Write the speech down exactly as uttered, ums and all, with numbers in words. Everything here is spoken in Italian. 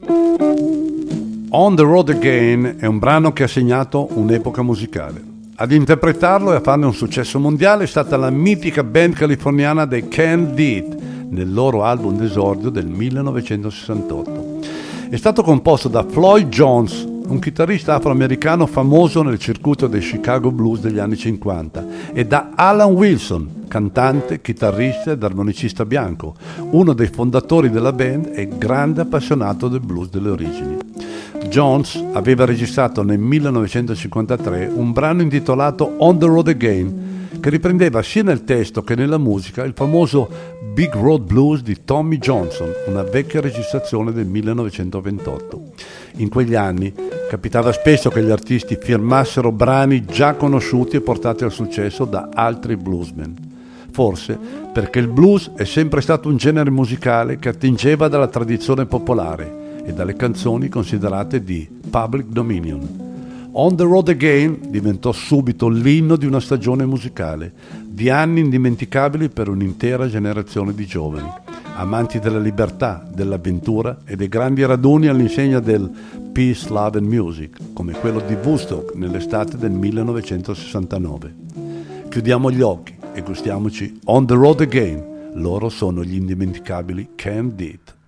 On the Road Again è un brano che ha segnato un'epoca musicale. Ad interpretarlo e a farne un successo mondiale è stata la mitica band californiana dei Canned nel loro album d'esordio del millenovecentosessantotto. È stato composto da Floyd Jones, un chitarrista afroamericano famoso nel circuito dei Chicago Blues degli anni cinquanta, e da Alan Wilson, cantante, chitarrista ed armonicista bianco, uno dei fondatori della band e grande appassionato del blues delle origini. Jones aveva registrato nel millenovecentocinquantatré un brano intitolato On the Road Again, che riprendeva sia nel testo che nella musica il famoso Big Road Blues di Tommy Johnson, una vecchia registrazione del millenovecentoventotto. In quegli anni capitava spesso che gli artisti firmassero brani già conosciuti e portati al successo da altri bluesmen. Forse perché il blues è sempre stato un genere musicale che attingeva dalla tradizione popolare e dalle canzoni considerate di public dominion. On the Road Again diventò subito l'inno di una stagione musicale, di anni indimenticabili per un'intera generazione di giovani, amanti della libertà, dell'avventura e dei grandi raduni all'insegna del Peace, Love and Music, come quello di Woodstock nell'estate del millenovecentosessantanove. Chiudiamo gli occhi e gustiamoci On the Road Again. Loro sono gli indimenticabili Canned.